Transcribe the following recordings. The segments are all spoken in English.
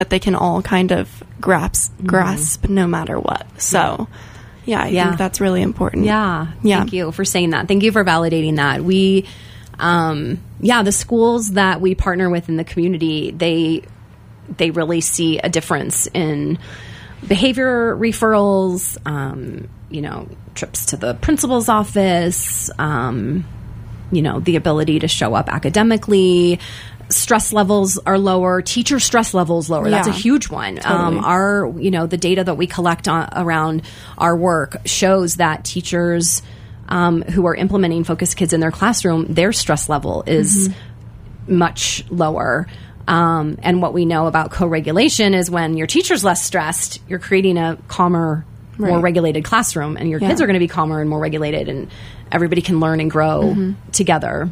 that they can all kind of grasp no matter what. So I think that's really important. Thank you for saying that. Thank you for validating that. We the schools that we partner with in the community, they really see a difference in behavior referrals, trips to the principal's office, the ability to show up academically. Stress levels are lower. Teacher stress levels lower. That's a huge one. Totally. The data that we collect around our work shows that teachers who are implementing Focus Kids in their classroom, their stress level is much lower. And what we know about co-regulation is when your teacher's less stressed, you're creating a calmer, more regulated classroom, and your kids are going to be calmer and more regulated, and everybody can learn and grow together.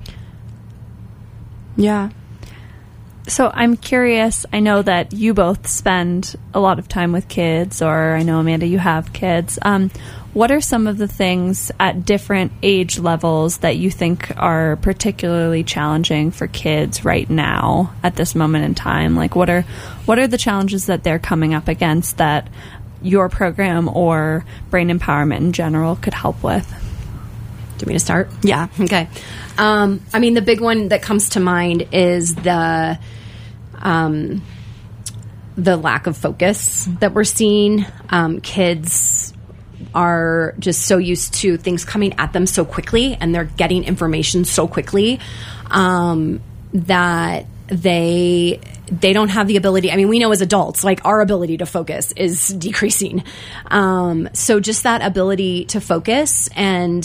Yeah. So I'm curious, I know that you both spend a lot of time with kids, or I know, Amanda, you have kids. What are some of the things at different age levels that you think are particularly challenging for kids right now at this moment in time? Like, what are the challenges that they're coming up against that your program or brain empowerment in general could help with? Do you want me to start? Yeah. Okay. The big one that comes to mind is the lack of focus that we're seeing. Kids are just so used to things coming at them so quickly, and they're getting information so quickly that they don't have the ability. I mean, we know as adults, like, our ability to focus is decreasing. So just that ability to focus, and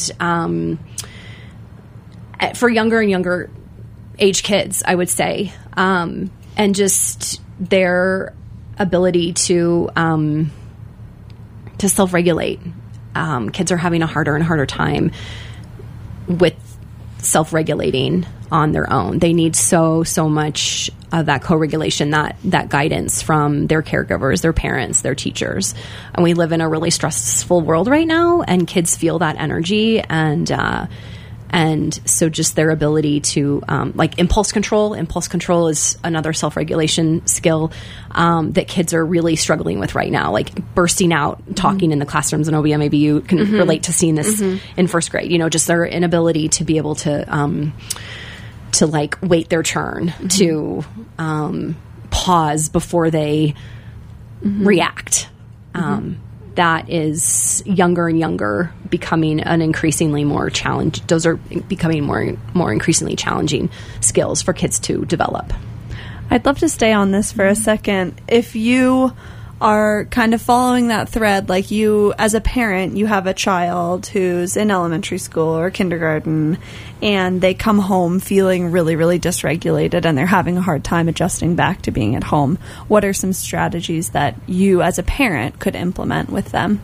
for younger and younger age kids, I would say, and just their ability to self-regulate. Kids are having a harder and harder time with self-regulating on their own. They need so much of that co-regulation, that guidance from their caregivers, their parents, their teachers. And we live in a really stressful world right now, and kids feel that energy, and so just their ability to, impulse control. Impulse control is another self-regulation skill that kids are really struggling with right now, like bursting out, talking in the classrooms. And Obia, maybe you can relate to seeing this in first grade, just their inability to be able to wait their turn, to pause before they react. That is younger and younger becoming an increasingly more challenge. Those are becoming more increasingly challenging skills for kids to develop. I'd love to stay on this for a second. If you are kind of following that thread, like, you as a parent, you have a child who's in elementary school or kindergarten, and they come home feeling really, really dysregulated, and they're having a hard time adjusting back to being at home. What are some strategies that you as a parent could implement with them?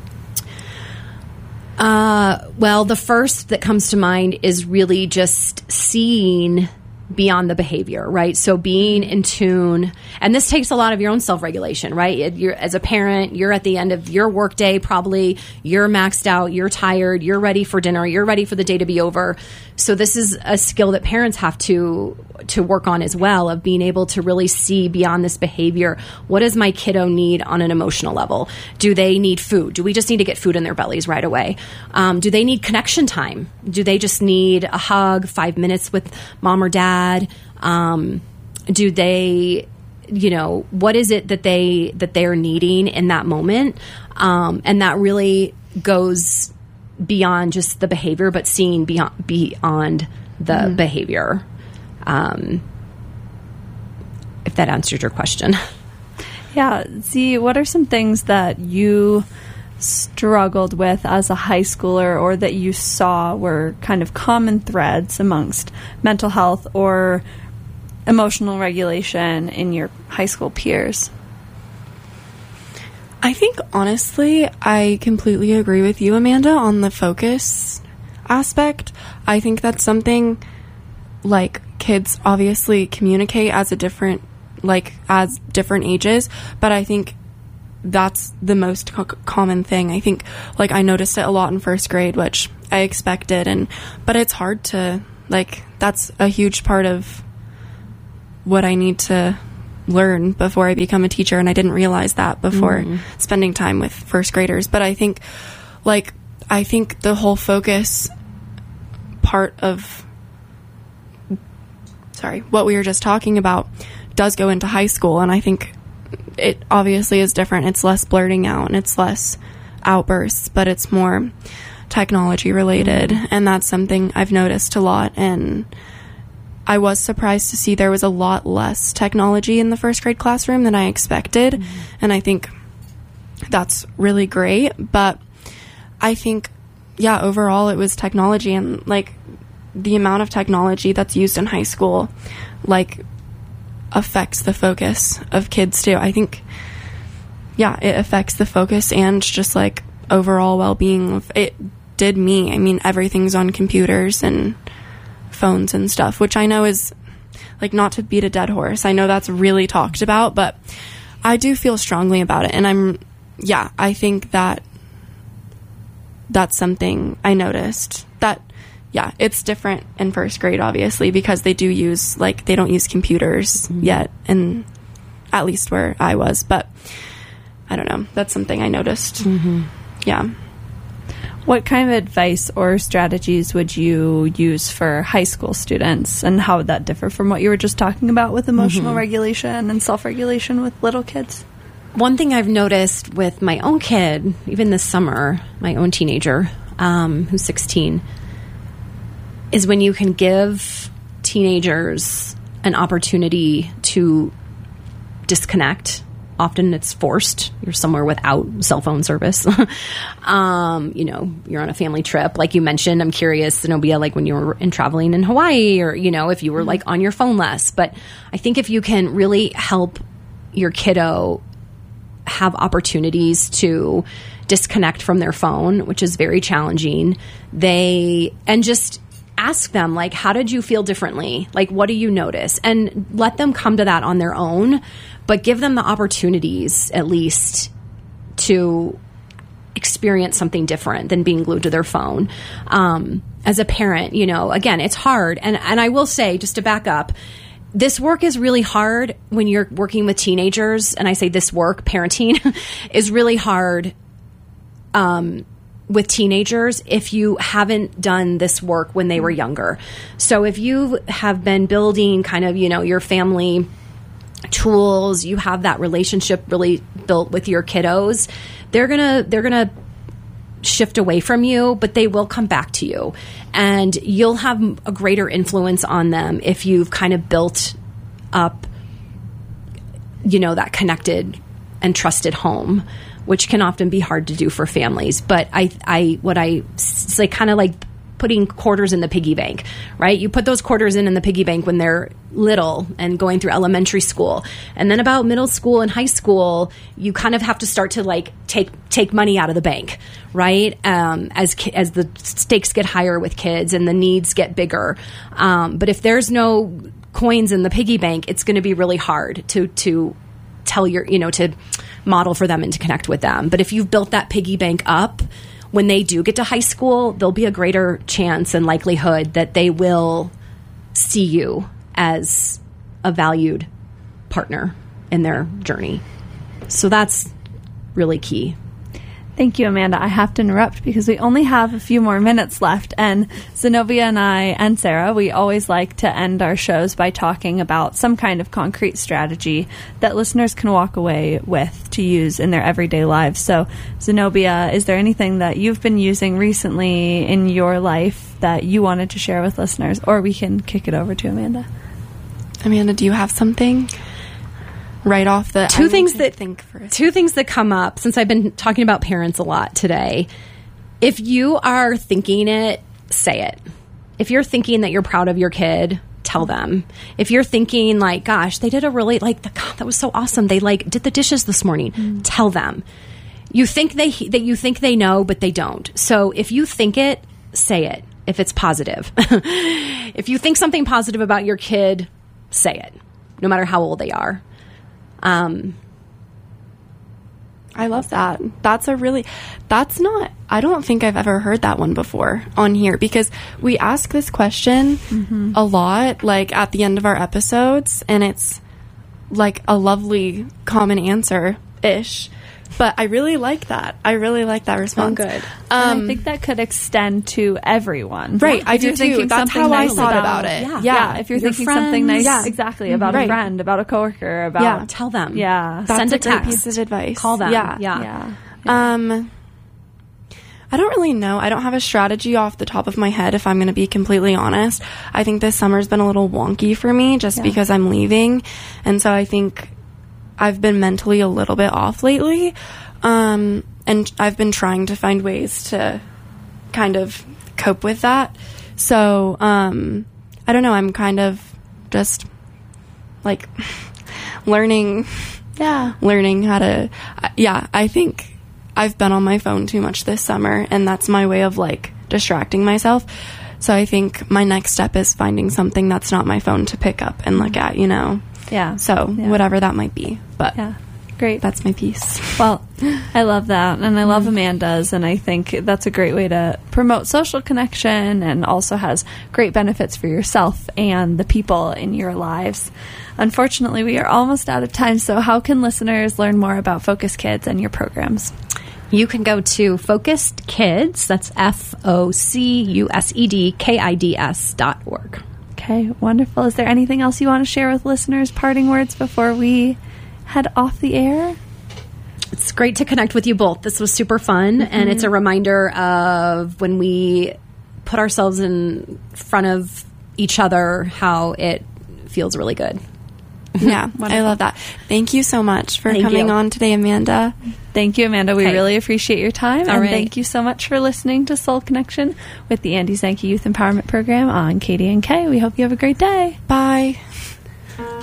Well, the first that comes to mind is really just seeing beyond the behavior, right? So being in tune, and this takes a lot of your own self-regulation, right? You're, as a parent, you're at the end of your workday, probably you're maxed out, you're tired, you're ready for dinner, you're ready for the day to be over. So this is a skill that parents have to work on as well, of being able to really see beyond this behavior. What does my kiddo need on an emotional level? Do they need food? Do we just need to get food in their bellies right away? Do they need connection time? Do they just need a hug, 5 minutes with mom or dad? Do they, what is it that they're needing in that moment? And that really goes beyond just the behavior, but seeing beyond the behavior. If that answered your question. Yeah. Z, what are some things that you struggled with as a high schooler, or that you saw were kind of common threads amongst mental health or emotional regulation in your high school peers? I think, honestly, I completely agree with you, Amanda, on the focus aspect. I think that's something, like, kids obviously communicate as different ages, but I think that's the most common thing. I think, like, I noticed it a lot in first grade, which I expected, but it's hard to, like, that's a huge part of what I need to learn before I become a teacher, and I didn't realize that before spending time with first graders. But I think the whole focus part of what we were just talking about does go into high school, and I think it obviously is different. It's less blurting out and it's less outbursts, but it's more technology related, and that's something I've noticed a lot. And I was surprised to see there was a lot less technology in the first grade classroom than I expected, and I think that's really great. But I think, yeah, overall it was technology, and like the amount of technology that's used in high school like affects the focus of kids too. I think, yeah, it affects the focus and just like overall well-being. It did me. I mean, everything's on computers and phones and stuff, which I know is like, not to beat a dead horse, I know that's really talked about, but I do feel strongly about it. And I think that that's something I noticed, that yeah, it's different in first grade, obviously, because they don't use computers yet, and at least where I was. But I don't know, that's something I noticed. Yeah. What kind of advice or strategies would you use for high school students, and how would that differ from what you were just talking about with emotional regulation and self-regulation with little kids? One thing I've noticed with my own kid, even this summer, my own teenager, who's 16, is when you can give teenagers an opportunity to disconnect. Often it's forced. You're somewhere without cell phone service. You're on a family trip. Like you mentioned, I'm curious, Zenobia, like when you were traveling in Hawaii, or, if you were like on your phone less. But I think if you can really help your kiddo have opportunities to disconnect from their phone, which is very challenging, and just ask them, like, how did you feel differently? Like, what do you notice? And let them come to that on their own, but give them the opportunities at least to experience something different than being glued to their phone. As a parent, again, it's hard. And I will say, just to back up, this work is really hard when you're working with teenagers. And I say this work, parenting, is really hard with teenagers if you haven't done this work when they were younger. So if you have been building kind of, your family tools, you have that relationship really built with your kiddos, they're gonna shift away from you, but they will come back to you, and you'll have a greater influence on them if you've kind of built up, that connected and trusted home, which can often be hard to do for families. But it's like kind of like putting quarters in the piggy bank, right? You put those quarters in the piggy bank when they're little and going through elementary school. And then about middle school and high school, you kind of have to start to like take money out of the bank, right? As the stakes get higher with kids and the needs get bigger. But if there's no coins in the piggy bank, it's going to be really hard to tell to model for them and to connect with them. But if you've built that piggy bank up, when they do get to high school, there'll be a greater chance and likelihood that they will see you as a valued partner in their journey. So that's really key. Thank you, Amanda. I have to interrupt because we only have a few more minutes left. And Zenobia and I and Sarah, we always like to end our shows by talking about some kind of concrete strategy that listeners can walk away with to use in their everyday lives. So, Zenobia, is there anything that you've been using recently in your life that you wanted to share with listeners? Or we can kick it over to Amanda. Amanda, do you have something? Right off the two things that come up since I've been talking about parents a lot today. If you are thinking it, say it. If you're thinking that you're proud of your kid, tell them. If you're thinking like, gosh, they did that was so awesome, they did the dishes this morning, tell them. You think they know, but they don't. So if you think it, say it. If it's positive, if you think something positive about your kid, say it, no matter how old they are. I love that. I don't think I've ever heard that one before on here, because we ask this question a lot, like at the end of our episodes, and it's like a lovely common answer-ish. But I really like that. I really like that response. Oh, good. And I think that could extend to everyone. Right, I If do you're too. thinking That's something how I nice thought about it. Yeah. If you're Your thinking something nice, friends. Yeah. exactly, about a Right. friend, about a coworker, about Yeah. Tell them. Yeah. That's Send a a great text. piece of advice. Call them. Yeah. Yeah. I don't really know. I don't have a strategy off the top of my head, if I'm going to be completely honest. I think this summer's been a little wonky for me just because I'm leaving. And so I think I've been mentally a little bit off lately. And I've been trying to find ways to kind of cope with that. So, I don't know. I'm kind of just like learning how to, I think I've been on my phone too much this summer, and that's my way of like distracting myself. So I think my next step is finding something that's not my phone to pick up and look at, Yeah. So whatever that might be. But Yeah. Great. that's my piece. Well, I love that, and I love Amanda's, and I think that's a great way to promote social connection and also has great benefits for yourself and the people in your lives. Unfortunately, we are almost out of time, so how can listeners learn more about Focus Kids and your programs? You can go to Focused Kids, that's FOCUSEDKIDS.org. Okay, wonderful. Is there anything else you want to share with listeners, parting words before we head off the air? It's great to connect with you both. This was super fun, and it's a reminder of when we put ourselves in front of each other, how it feels really good. Yeah, I love that. Thank you so much for Thank coming you. on today, Amanda. Thank you, Amanda. We Okay. really appreciate your time. All And right. thank you so much for listening to Soul Connection with the Andy Zanke Youth Empowerment Program on KDNK. We hope you have a great day. Bye.